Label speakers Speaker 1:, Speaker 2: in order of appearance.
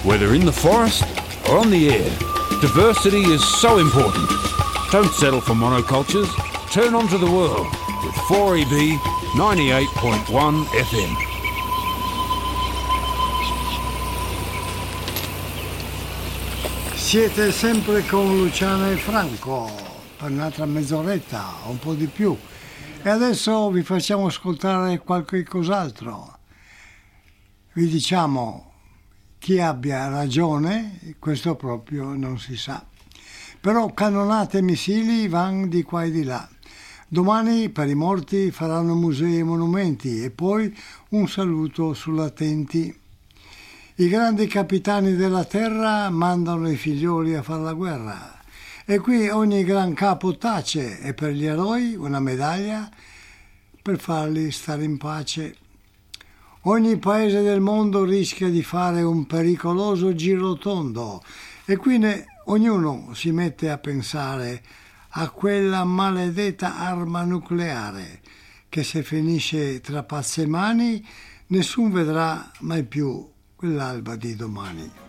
Speaker 1: Whether in the forest or on the air, diversity is so important. Don't settle for monocultures. Turn onto the world with 4EB 98.1 FM.
Speaker 2: Siete sempre con Luciano e Franco per un'altra mezz'oretta, un po' di più. E adesso vi facciamo ascoltare qualche cos'altro. Vi diciamo chi abbia ragione, questo proprio non si sa. Però cannonate e missili vanno di qua e di là. Domani per i morti faranno musei e monumenti e poi un saluto sull'attenti. I grandi capitani della terra mandano i figlioli a fare la guerra e qui ogni gran capo tace e per gli eroi una medaglia per farli stare in pace. Ogni paese del mondo rischia di fare un pericoloso girotondo e qui ognuno si mette a pensare a quella maledetta arma nucleare che se finisce tra pazze mani nessun vedrà mai più quell'alba di domani.